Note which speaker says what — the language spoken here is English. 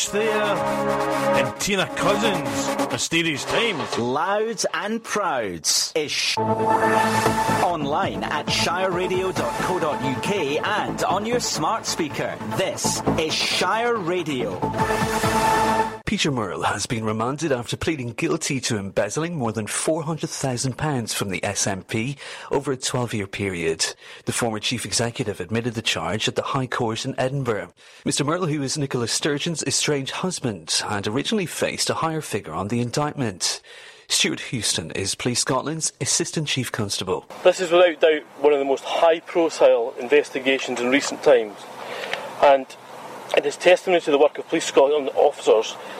Speaker 1: there, and Tina Cousins, Mysterious Times.
Speaker 2: Loud and proud is online at shireradio.co.uk and on your smart speaker. This is Shire Radio.
Speaker 3: Peter Murrell has been remanded after pleading guilty to embezzling more than £400,000 from the SNP over a 12-year period. The former chief executive admitted the charge at the High Court in Edinburgh. Mr Murrell, who is Nicola Sturgeon's estranged husband, had originally faced a higher figure on the indictment. Stuart Houston is Police Scotland's Assistant Chief Constable.
Speaker 4: This is without doubt one of the most high-profile investigations in recent times, and it is testimony to the work of Police Scotland officers